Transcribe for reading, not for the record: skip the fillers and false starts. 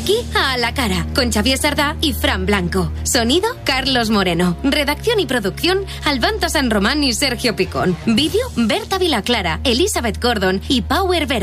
aquí a la cara, con Xavier Sardá y Fran Blanco. Sonido, Carlos Moreno. Redacción y producción, Albanto San Román y Sergio Picón. Vídeo, Berta Vilaclara, Elizabeth Gordon y Power Vera.